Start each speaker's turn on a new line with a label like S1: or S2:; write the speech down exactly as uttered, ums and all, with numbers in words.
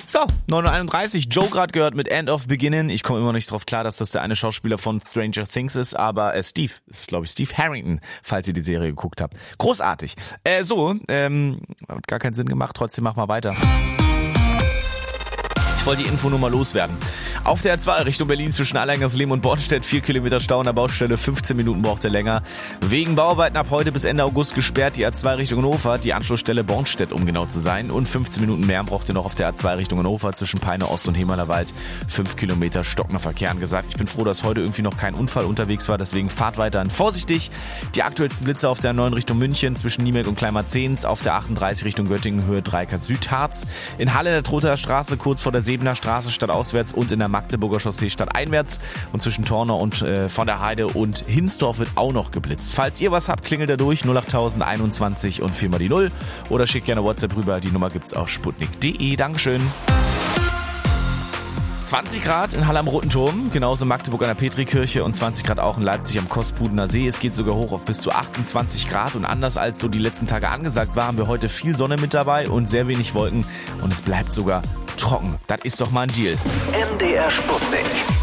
S1: So, neun Uhr einunddreißig, Joe gerade gehört mit End of Beginning. Ich komme immer nicht drauf klar, dass das der eine Schauspieler von Stranger Things ist, aber äh, Steve, das ist glaube ich Steve Harrington, falls ihr die Serie geguckt habt. Großartig. Äh, so, ähm, hat gar keinen Sinn gemacht, trotzdem machen wir weiter. Ich wollte die Info nur mal loswerden. Auf der A zwei Richtung Berlin zwischen Allergangersleben und Bornstedt vier Kilometer Stau an der Baustelle, fünfzehn Minuten braucht er länger. Wegen Bauarbeiten ab heute bis Ende August gesperrt die A zwei Richtung Hannover, die Anschlussstelle Bornstedt, um genau zu sein. Und fünfzehn Minuten mehr braucht ihr noch auf der A zwei Richtung Hannover zwischen Peine Ost und Hemalerwald. fünf Kilometer stockender Verkehr angesagt. Ich bin froh, dass heute irgendwie noch kein Unfall unterwegs war, deswegen fahrt weiterhin vorsichtig. Die aktuellsten Blitze auf der neun Richtung München zwischen Niemek und Kleinmarzehns, auf der achtunddreißig Richtung Göttingen Höhe drei K Südharz. In Halle in der Troter Straße kurz vor der Sebener Straße stadtauswärts und in der Magdeburger Chaussee stadteinwärts und zwischen Tornau und äh, von der Heide und Hinsdorf wird auch noch geblitzt. Falls ihr was habt, klingelt da durch null acht null einundzwanzig und vier mal die null oder schickt gerne WhatsApp rüber. Die Nummer gibt's auf sputnik punkt de. Dankeschön. zwanzig Grad in Halle am Roten Turm, genauso in Magdeburg an der Petrikirche und zwanzig Grad auch in Leipzig am Kostbudener See. Es geht sogar hoch auf bis zu achtundzwanzig Grad und anders als so die letzten Tage angesagt war, haben wir heute viel Sonne mit dabei und sehr wenig Wolken und es bleibt sogar trocken. Das ist doch mal ein Deal.
S2: M D R Sputnik.